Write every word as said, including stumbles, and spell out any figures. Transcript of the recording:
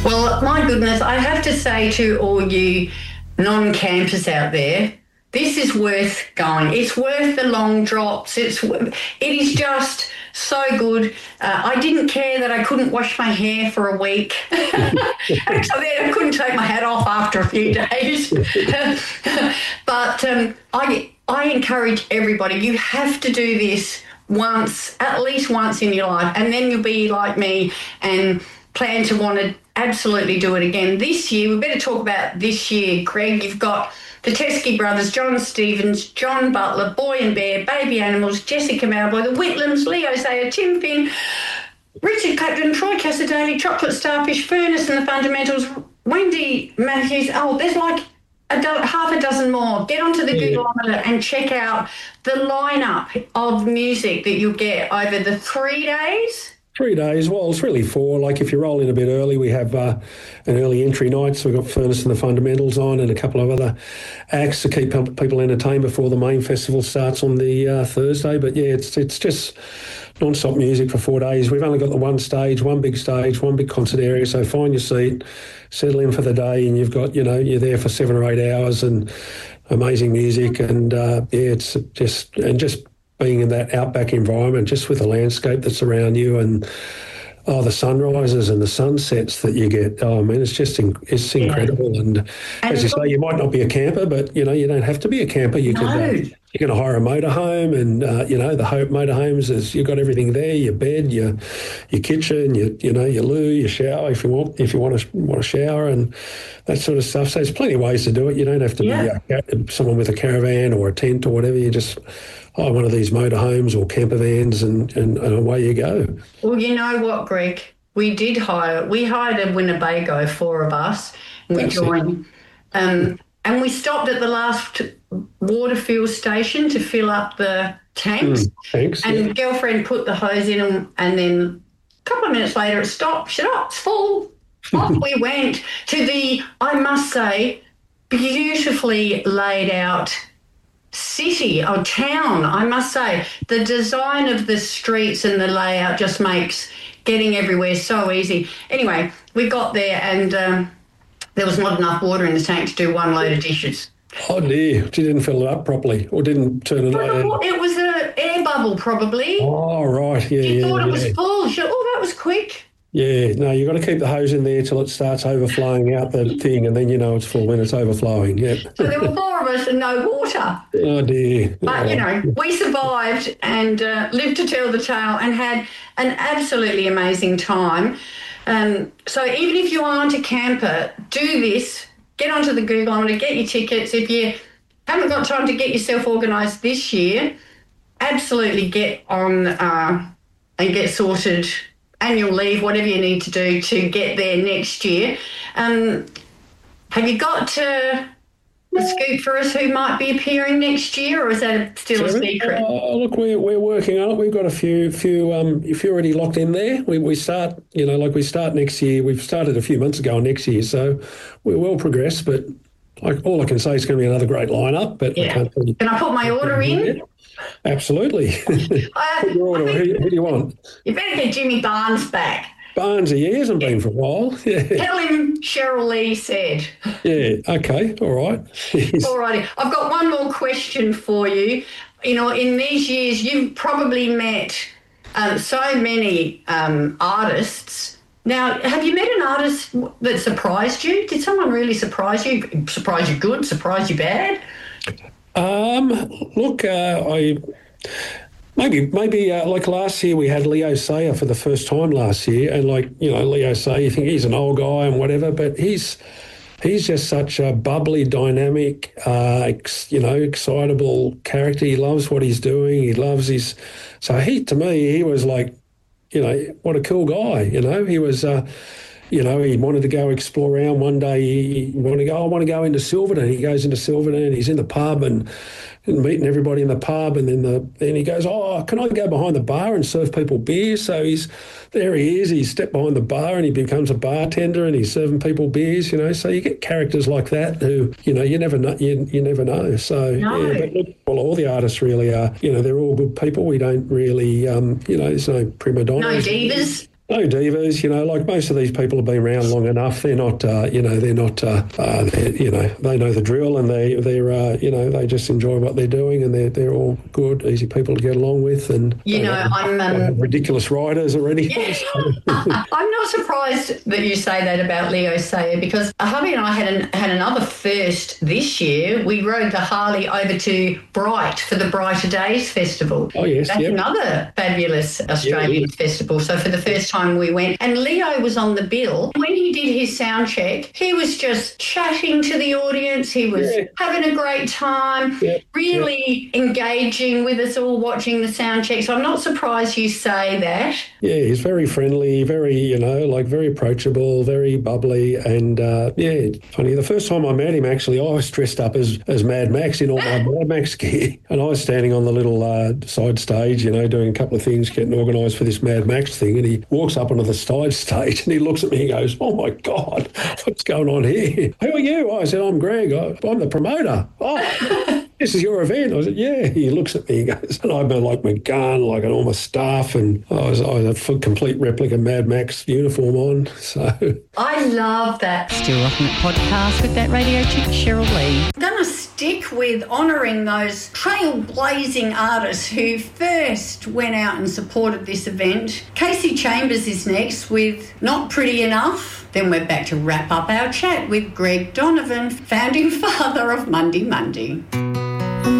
Well, my goodness, I have to say to all you non-campers out there, this is worth going. It's worth the long drops. It's it is just so good. Uh, I didn't care that I couldn't wash my hair for a week. Actually, I couldn't take my hat off after a few days. But um, I I encourage everybody. You have to do this once, at least once in your life, and then you'll be like me and plan to want to absolutely do it again. This year, we better talk about this year, Greg. You've got the Teskey brothers, John Stevens, John Butler, Boy and Bear, Baby Animals, Jessica Mauboy, the Whitlams, Leo Sayer, Tim Finn, Richard Clapton, Troy Cassadaly, Chocolate Starfish, Furnace and the Fundamentals, Wendy Matthews. Oh, there's like a do- half a dozen more. Get onto the Yeah. Googleometer and check out the lineup of music that you'll get over the three days. Three days. Well, it's really four. Like if you roll in a bit early, we have uh, an early entry night. So we've got Furnace and the Fundamentals on and a couple of other acts to keep people entertained before the main festival starts on the uh, Thursday. But yeah, it's it's just non-stop music for four days. We've only got the one stage, one big stage, one big concert area. So find your seat, settle in for the day, and you've got, you know, you're there for seven or eight hours and amazing music. And uh, yeah, it's just, and just being in that outback environment, just with the landscape that's around you and oh, the sunrises and the sunsets that you get. Oh, man, it's just in, it's incredible. And, and as you say, you might not be a camper, but, you know, you don't have to be a camper. You No. could, uh, you can hire a motorhome and, uh, you know, the Hope motorhomes, is you've got everything there, your bed, your your kitchen, your, you know, your loo, your shower if you want, if you want to want to shower and that sort of stuff. So there's plenty of ways to do it. You don't have to Yeah. be uh, someone with a caravan or a tent or whatever. You just oh, one of these motorhomes or camper vans and, and, and away you go. Well, you know what, Greg? We did hire, we hired a Winnebago, four of us, and we That's it. joined. Um, and we stopped at the last water fuel station to fill up the tanks. Mm, thanks. And yeah. girlfriend put the hose in and, and then a couple of minutes later it stopped. Shut up, it's full. Off we went to the, I must say, beautifully laid out city or town. I must say, the design of the streets and the layout just makes getting everywhere so easy. Anyway, we got there and um, there was not enough water in the tank to do one load of dishes. Oh dear, she didn't fill it up properly or didn't turn it on. It was an air bubble probably. Oh, right, yeah, She yeah, thought it yeah. was full. She thought, oh, that was quick. Yeah, no, you've got to keep the hose in there till it starts overflowing out the thing, and then you know it's full when it's overflowing. Yeah. So there were four of us and no water. Oh dear. But, you Oh. know, we survived and uh, lived to tell the tale and had an absolutely amazing time. Um, so even if you aren't a camper, do this. Get onto the Googleometer, get your tickets. If you haven't got time to get yourself organised this year, absolutely get on uh, and get sorted annual leave, whatever you need to do to get there next year. Um, have you got uh, a scoop for us who might be appearing next year, or is that still a Seven? secret? Oh, look, we're we're working on it. We've got a few few um a few already locked in there. We we start, you know, like we start next year. We've started a few months ago on next year, so we're well progressed. But like all I can say is going to be another great lineup. But I Yeah. can't tell you. Can I put my order in? Absolutely. I, Put your order. I Who, think who do you want? you better get Jimmy Barnes back. Barnes, he hasn't been for a while. Yeah. Tell him Cheryl Lee said. Yeah. Okay. All right. All righty. I've got one more question for you. You know, in these years, you've probably met um, so many um, artists. Now, have you met an artist that surprised you? Did someone really surprise you? Surprise you good? Surprise you bad? Um, look, uh, I maybe maybe uh, like last year we had Leo Sayer for the first time last year, and like you know Leo Sayer, you think he's an old guy and whatever, but he's he's just such a bubbly, dynamic, uh, ex, you know, excitable character. He loves what he's doing. He loves his. So he, to me, he was like, you know, what a cool guy. You know, he was. Uh, You know, he wanted to go explore around. One day he wanted to go, I want to go into Silverton. He goes into Silverton and he's in the pub and, and meeting everybody in the pub. And then the then he goes, oh, can I go behind the bar and serve people beer? So he's there he is. He stepped behind the bar and he becomes a bartender and he's serving people beers, you know. So you get characters like that who, you know, you never know. You, you never know. So, No. yeah, but look, well, all the artists really are, you know, they're all good people. We don't really, um, you know, there's no prima donnas. No divas? no divas, you know, like most of these people have been around long enough. They're not, uh, you know, they're not, uh, uh, they're, you know, they know the drill and they, they're, uh, you know, they just enjoy what they're doing and they're, they're all good, easy people to get along with. And you know, I'm um, ridiculous riders or anything. Yeah. I'm not surprised that you say that about Leo Sayer, because hubby and I had an, had another first this year. We rode the Harley over to Bright for the Brighter Days Festival. Oh, yes. That's yep. another fabulous Australian yeah, festival. So for the first time we went, and Leo was on the bill. When he did his sound check, he was just chatting to the audience. He was yeah. having a great time, yeah. really yeah. engaging with us all watching the sound check. So I'm not surprised you say that. Yeah, he's very friendly, very, you know, like very approachable, very bubbly. And, uh, yeah, it's funny. The first time I met him, actually, I was dressed up as, as Mad Max in all my Mad Max gear. And I was standing on the little uh, side stage, you know, doing a couple of things, getting organised for this Mad Max thing. And he walks up onto the side stage and he looks at me and goes, oh, my God, what's going on here? Who are you? I said, I'm Greg. I, I'm the promoter. Oh, this is your event. I said, yeah. He looks at me and goes, and I've been like my gun, like all my stuff. And I was, I was a complete replica Mad Max uniform on. So I love that. Still Rocking It podcast with that radio chick, Cheryl Lee. I'm going to stick with honouring those trailblazing artists who first went out and supported this event. Casey Chambers is next with Not Pretty Enough. Then we're back to wrap up our chat with Greg Donovan, founding father of Monday Monday.